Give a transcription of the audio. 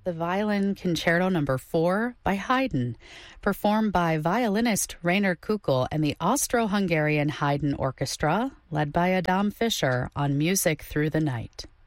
The Violin Concerto No. 4 by Haydn, performed by violinist Rainer Kukl and the Austro-Hungarian Haydn Orchestra, led by Adam Fischer on Music Through the Night.